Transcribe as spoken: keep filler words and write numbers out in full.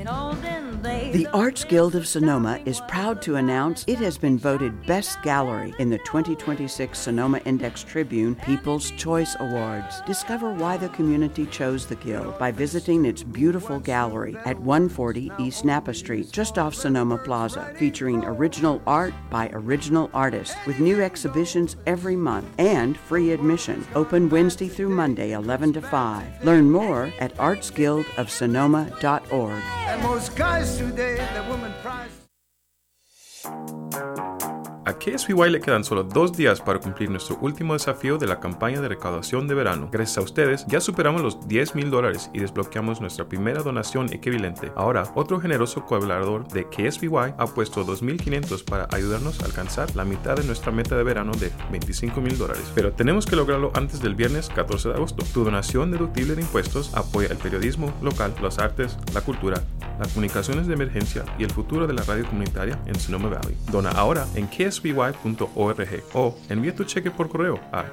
The Arts Guild of Sonoma is proud to announce it has been voted Best Gallery in the twenty twenty-six Sonoma Index Tribune People's Choice Awards. Discover why the community chose the Guild by visiting its beautiful gallery at one forty East Napa Street, just off Sonoma Plaza, featuring original art by original artists with new exhibitions every month and free admission. Open Wednesday through Monday, eleven to five. Learn more at arts guild of sonoma dot org. And most guys today, the woman prize. A K S B Y le quedan solo dos días para cumplir nuestro último desafío de la campaña de recaudación de verano. Gracias a ustedes, ya superamos los diez mil dólares y desbloqueamos nuestra primera donación equivalente. Ahora, otro generoso colaborador de K S B Y ha puesto dos mil quinientos para ayudarnos a alcanzar la mitad de nuestra meta de verano de veinticinco mil dólares. Pero tenemos que lograrlo antes del viernes catorce de agosto. Tu donación deductible de impuestos apoya el periodismo local, las artes, la cultura, las comunicaciones de emergencia y el futuro de la radio comunitaria en Sonoma Valley. Dona ahora en K S B Y punto org o envía tu cheque por correo a